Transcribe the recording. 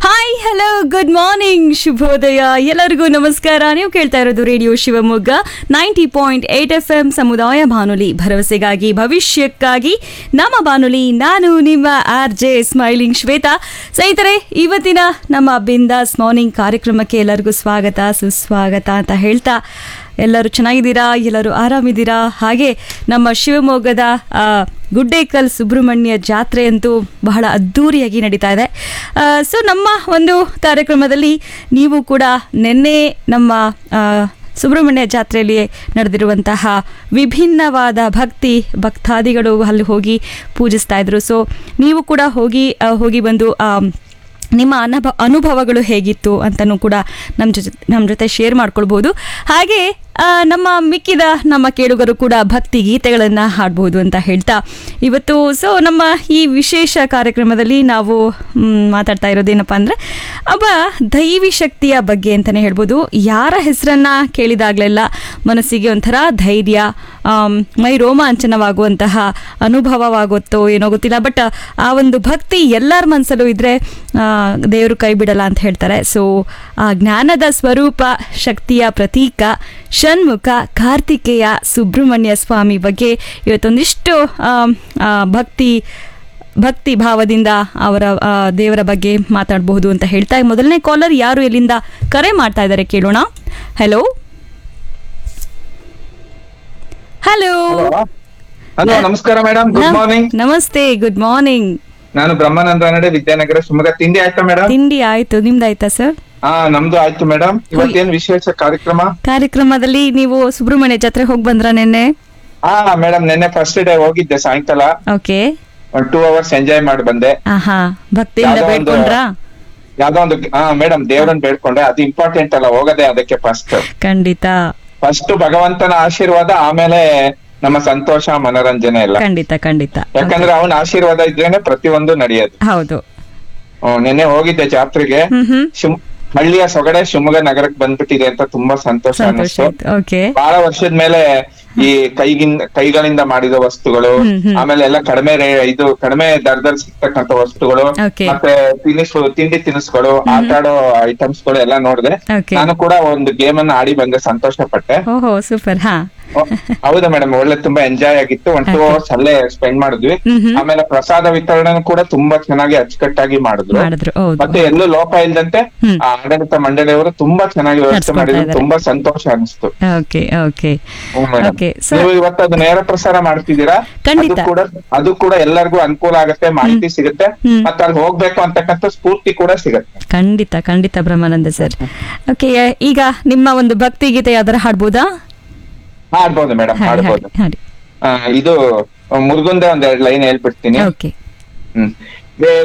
Hi hello good morning ಶುಭೋದಯ ಎಲ್ಲರಿಗೂ ನಮಸ್ಕಾರ. ನೀವು ಕೇಳ್ತಾ ಇರೋದು ರೇಡಿಯೋ ಶಿವಮೊಗ್ಗ 90.8 FM ಸಮುದಾಯ ಬಾನುಲಿ, ಭರವಸೆಗಾಗಿ ಭವಿಷ್ಯಕ್ಕಾಗಿ ನಮ್ಮ ಬಾನುಲಿ. ನಾನು ನಿಮ್ಮ RJ ಸ್ಮೈಲಿಂಗ್ ಶ್ವೇತಾ. ಸ್ನೇಹಿತರೆ, ಇವತ್ತಿನ ನಮ್ಮ ಬಿಂದಾಸ್ ಮಾರ್ನಿಂಗ್ ಕಾರ್ಯಕ್ರಮಕ್ಕೆ ಎಲ್ಲರಿಗೂ ಸ್ವಾಗತ ಸುಸ್ವಾಗತ ಅಂತ ಹೇಳ್ತಾ, ಎಲ್ಲರೂ ಚೆನ್ನಾಗಿದ್ದೀರಾ, ಎಲ್ಲರೂ ಆರಾಮಿದ್ದೀರಾ? ಹಾಗೆ ನಮ್ಮ ಶಿವಮೊಗ್ಗದ ಗುಡ್ಡೇಕಲ್ ಸುಬ್ರಹ್ಮಣ್ಯ ಜಾತ್ರೆ ಅಂತೂ ಬಹಳ ಅದ್ಧೂರಿಯಾಗಿ ನಡೀತಾ ಇದೆ. ಸೊ ನಮ್ಮ ಒಂದು ಕಾರ್ಯಕ್ರಮದಲ್ಲಿ ನೀವು ಕೂಡ ನಿನ್ನೆ ನಮ್ಮ ಸುಬ್ರಹ್ಮಣ್ಯ ಜಾತ್ರೆಯಲ್ಲಿ ನಡೆದಿರುವಂತಹ ವಿಭಿನ್ನವಾದ ಭಕ್ತಾದಿಗಳು ಅಲ್ಲಿ ಹೋಗಿ ಪೂಜಿಸ್ತಾ ಇದ್ರು. ಸೊ ನೀವು ಕೂಡ ಹೋಗಿ ಬಂದು ನಿಮ್ಮ ಅನುಭವಗಳು ಹೇಗಿತ್ತು ಅಂತಲೂ ಕೂಡ ನಮ್ಮ ಜೊತೆ ಶೇರ್ ಮಾಡ್ಕೊಳ್ಬೋದು. ಹಾಗೆ ನಮ್ಮ ಮಿಕ್ಕಿದ ನಮ್ಮ ಕೇಳುಗರು ಕೂಡ ಭಕ್ತಿ ಗೀತೆಗಳನ್ನು ಹಾಡ್ಬೋದು ಅಂತ ಹೇಳ್ತಾ, ಇವತ್ತು ನಮ್ಮ ಈ ವಿಶೇಷ ಕಾರ್ಯಕ್ರಮದಲ್ಲಿ ನಾವು ಮಾತಾಡ್ತಾ ಇರೋದೇನಪ್ಪ ಅಂದರೆ ಒಬ್ಬ ದೈವಿ ಶಕ್ತಿಯ ಬಗ್ಗೆ ಅಂತಲೇ ಹೇಳ್ಬೋದು. ಯಾರ ಹೆಸರನ್ನು ಕೇಳಿದಾಗಲೆಲ್ಲ ಮನಸ್ಸಿಗೆ ಒಂಥರ ಧೈರ್ಯ, ಮೈ ರೋಮಾಂಚನವಾಗುವಂತಹ ಅನುಭವವಾಗುತ್ತೋ ಏನೋ ಗೊತ್ತಿಲ್ಲ, ಬಟ್ ಆ ಒಂದು ಭಕ್ತಿ ಎಲ್ಲರ ಮನಸ್ಸಲ್ಲೂ ಇದ್ದರೆ ದೇವರು ಕೈ ಬಿಡಲ್ಲ ಅಂತ ಹೇಳ್ತಾರೆ. ಸೊ ಆ ಜ್ಞಾನದ ಸ್ವರೂಪ, ಶಕ್ತಿಯ ಪ್ರತೀಕ ಷಣ್ಮುಖ ಕಾರ್ತಿಕೇಯ ಸುಬ್ರಹ್ಮಣ್ಯ ಸ್ವಾಮಿ ಬಗ್ಗೆ ಇವತ್ತೊಂದಿಷ್ಟು ಭಕ್ತಿ ಭಾವದಿಂದ ಅವರ ದೇವರ ಬಗ್ಗೆ ಮಾತಾಡಬಹುದು ಅಂತ ಹೇಳ್ತಾ, ಮೊದಲನೇ ಕಾಲರ್ ಯಾರು ಎಲ್ಲಿಂದ ಕರೆ ಮಾಡ್ತಾ ಇದ್ದಾರೆ ಕೇಳೋಣ. ಹಲೋ ಹಲೋ, ನಮಸ್ಕಾರ ಮೇಡಮ್. Good morning. ನಮಸ್ತೆ, ಗುಡ್ ಮಾರ್ನಿಂಗ್. ನಾನು ಬ್ರಹ್ಮಾನಂದ ನಡೆ, ವಿದ್ಯಾನಗರ, ಶಿವಮೊಗ್ಗ. ತಿಂಡಿ ಆಯ್ತಾ ಮೇಡಮ್? ತಿಂಡಿ ಆಯ್ತು, ನಿಮ್ದಾಯ್ತಾ ಸರ್? ನಮ್ದು ಆಯ್ತು ಮೇಡಮ್. ಇವತ್ತೇನ್ ವಿಶೇಷ ಕಾರ್ಯಕ್ರಮದಲ್ಲಿ ನೀವು ಸುಬ್ರಹ್ಮಣ್ಯ ಜಾತ್ರೆ ಹೋಗಿ ಬಂದ್ರ ನಿನ್ನೆ? ಮೇಡಮ್, ನಿನ್ನೆ ಫಸ್ಟ್ ಡೇ ಹೋಗಿದ್ದೆ ಸಾಯಂಕಾಲ. ಓಕೆ. 2 hours ಎಂಜಾಯ್ ಮಾಡಿ ಬಂದೆ. ಭಕ್ತಿಯಿಂದ ಬೇಡ್ಕೊಂಡ್ರಾ? ಯಾವ್ದೋ ಒಂದು ಮೇಡಮ್ ದೇವ್ರನ್ನ ಬೇಡ್ಕೊಂಡೆ. ಅದು ಇಂಪಾರ್ಟೆಂಟ್ ಅಲ್ಲ, ಹೋಗದೆ ಅದಕ್ಕೆ ಫಸ್ಟ್. ಖಂಡಿತ. ಫಸ್ಟ್ ಭಗವಂತನ ಆಶೀರ್ವಾದ, ಆಮೇಲೆ ನಮ್ಮ ಸಂತೋಷ, ಮನರಂಜನೆ ಎಲ್ಲ. ಖಂಡಿತ ಖಂಡಿತ. ಯಾಕಂದ್ರೆ ಅವನ ಆಶೀರ್ವಾದ ಇದ್ರೇನೆ ಪ್ರತಿಯೊಂದು ನಡೆಯೋದು. ಹೌದು. ನಿನ್ನೆ ಹೋಗಿದ್ದೆ ಜಾತ್ರೆಗೆ. ಹಳ್ಳಿಯ ಸೊಗಡೆ ಶಿವಮೊಗ್ಗ ನಗರಕ್ಕೆ ಬಂದ್ಬಿಟ್ಟಿದೆ ಅಂತ ತುಂಬಾ ಸಂತೋಷ ಅನ್ನಿಸ್ತು. ಬಹಳ ವರ್ಷದ ಮೇಲೆ ಈ ಕೈಗಳಿಂದ ಮಾಡಿದ ವಸ್ತುಗಳು, ಆಮೇಲೆ ಎಲ್ಲ ಕಡಿಮೆ ದರದಲ್ಲಿ ಸಿಗ್ತಕ್ಕಂಥ ವಸ್ತುಗಳು, ಮತ್ತೆ ತಿಂಡಿ ತಿನಿಸುಗಳು, ಆಟ ಆಡೋ ಐಟಮ್ಸ್ ಗಳು ಎಲ್ಲ ನೋಡಿದೆ. ನಾನು ಕೂಡ ಒಂದು ಗೇಮ್ ಅನ್ನ ಆಡಿ ಬಂದೆ, ಸಂತೋಷ ಪಟ್ಟೆ. ಸೂಪರ್. ಹೌದಾ ಮೇಡಮ್, ಒಳ್ಳೆ ತುಂಬಾ ಎಂಜಾಯ್ ಆಗಿತ್ತು. 2 hours ಅಲ್ಲೇ ಸ್ಪೆಂಡ್ ಮಾಡಿದ್ವಿ. ಆಮೇಲೆ ಪ್ರಸಾದ ವಿತರಣೆ ಕೂಡ ತುಂಬಾ ಚೆನ್ನಾಗಿ ಅಚ್ಚುಕಟ್ಟಾಗಿ ಮಾಡಿದ್ರು. ಮತ್ತೆ ಎಲ್ಲೂ ಲೋಪ ಇಲ್ದಂತೆ ಆಡಳಿತ ಮಂಡಳಿಯವರು ತುಂಬಾ ಚೆನ್ನಾಗಿ ವ್ಯವಸ್ಥೆ ಮಾಡಿದ್ರು. ತುಂಬಾ ಸಂತೋಷ ಅನಿಸ್ತು. ನೀವು ಇವತ್ತು ಅದು ನೇರ ಪ್ರಸಾರ ಮಾಡ್ತಿದ್ದೀರಾ? ಅದು ಕೂಡ ಎಲ್ಲರಿಗೂ ಅನುಕೂಲ ಆಗುತ್ತೆ, ಮಾಹಿತಿ ಸಿಗುತ್ತೆ, ಮತ್ತೆ ಅಲ್ಲಿ ಹೋಗ್ಬೇಕು ಅಂತಕ್ಕಂಥ ಸ್ಫೂರ್ತಿ ಕೂಡ ಸಿಗುತ್ತೆ. ಖಂಡಿತ ಬ್ರಹ್ಮಾನಂದ ಸರ್. ಓಕೆ, ಈಗ ನಿಮ್ಮ ಒಂದು ಭಕ್ತಿ ಗೀತೆ ಯಾವ್ದಾರ ಹಾಡ್ಬೋದಾ? ಹಾಡ್ಬೋದು ಮೇಡಮ್, ಹಾಡ್ಬೋದು. ಇದು ಮುರುಗುಂದ ಒಂದೆರಡು ಲೈನ್ ಹೇಳ್ಬಿಡ್ತೀನಿ.